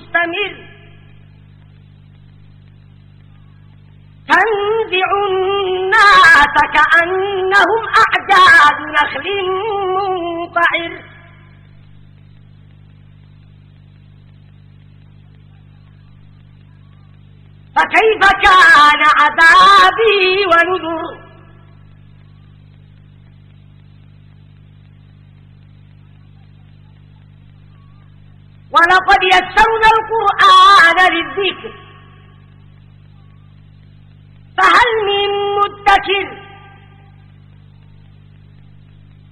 مستمر تنزع الناس كأنهم أعجاز نخل منقعر فكيف كان عذابي ونذر ولقد يسرنا القرآن للذكر فهل من مدكر